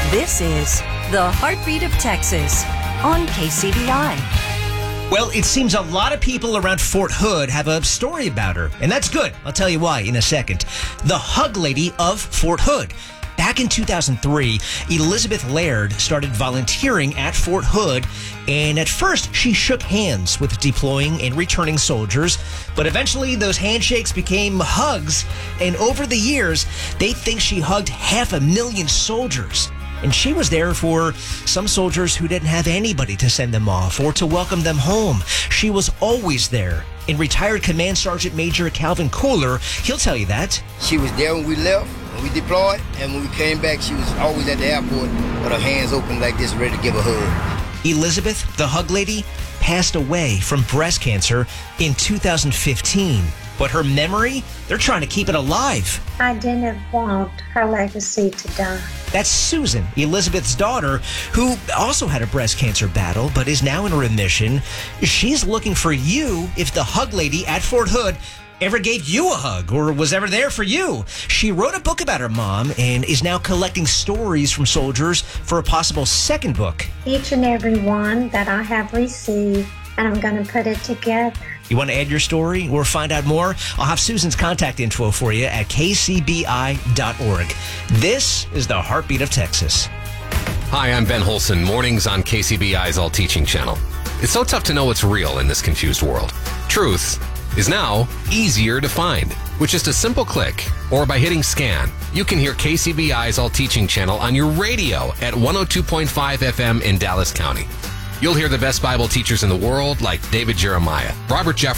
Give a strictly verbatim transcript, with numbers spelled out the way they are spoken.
This is the Heartbeat of Texas on K C B I. Well, it seems a lot of people around Fort Hood have a story about her, and that's good. I'll tell you why in a second. The Hug Lady of Fort Hood. Back in two thousand three, Elizabeth Laird started volunteering at Fort Hood, and at first she shook hands with deploying and returning soldiers, but eventually those handshakes became hugs, and over the years, they think she hugged half a million soldiers. And she was there for some soldiers who didn't have anybody to send them off or to welcome them home. She was always there. And retired Command Sergeant Major Calvin Kohler, he'll tell you that. She was there when we left, when we deployed, and when we came back, she was always at the airport with her hands open like this, ready to give a hug. Elizabeth, the Hug Lady, passed away from breast cancer in two thousand fifteen. But her memory, they're trying to keep it alive. I didn't want her legacy to die. That's Susan, Elizabeth's daughter, who also had a breast cancer battle, but is now in remission. She's looking for you if the Hug Lady at Fort Hood ever gave you a hug or was ever there for you. She wrote a book about her mom and is now collecting stories from soldiers for a possible second book. Each and every one that I have received, and I'm going to put it together. You want to add your story or find out more? I'll have Susan's contact info for you at k c b i dot org. This is the Heartbeat of Texas. Hi, I'm Ben Holson, mornings on K C B I's All Teaching channel. It's so tough to know what's real in this confused world. Truth is now easier to find. With just a simple click or by hitting scan, you can hear K C B I's All Teaching channel on your radio at one oh two point five F M in Dallas County. You'll hear the best Bible teachers in the world like David Jeremiah, Robert Jeffress,